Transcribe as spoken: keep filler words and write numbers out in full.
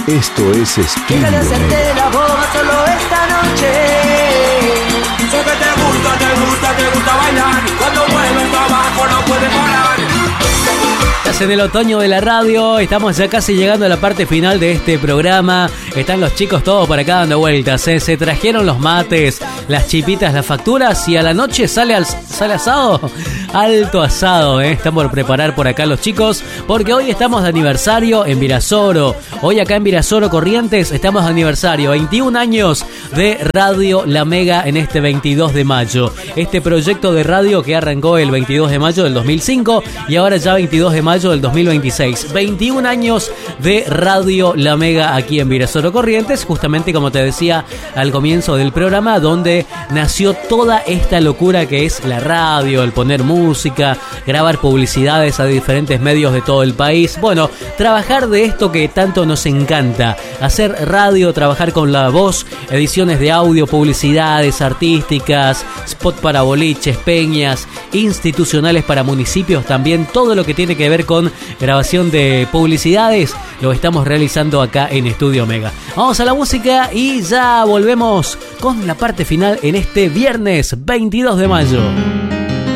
Esto es Estilo Déjale hacerte Mega. la boba solo esta noche. Sé que te gusta, te gusta, te gusta bailar. Cuando mueves abajo no puedes parar. Estás en el otoño de la radio, estamos ya casi llegando a la parte final de este programa. Están los chicos todos por acá dando vueltas, ¿eh? Se trajeron los mates, las chipitas, las facturas y a la noche sale, al, sale asado. Alto asado, ¿eh? Están por preparar por acá los chicos porque hoy estamos de aniversario en Virasoro. Hoy acá en Virasoro Corrientes estamos de aniversario, veintiún años de Radio La Mega en este veintidós de mayo. Este proyecto de radio que arrancó el veintidós de mayo del dos mil cinco y ahora ya veintidós de mayo del dos mil veintiséis. veintiún años de Radio La Mega aquí en Virasoro Corrientes, justamente como te decía al comienzo del programa, donde nació toda esta locura que es la radio, el poner música, grabar publicidades a diferentes medios de todo el país. Bueno, trabajar de esto que tanto nos encanta, hacer radio, trabajar con la voz, ediciones de audio, publicidades artísticas, spot para boliches, peñas, institucionales para municipios, también todo lo que tiene que ver con grabación de publicidades lo estamos realizando acá en Estudio Mega. Vamos a la música y ya volvemos con la parte final en este viernes veintidós de mayo.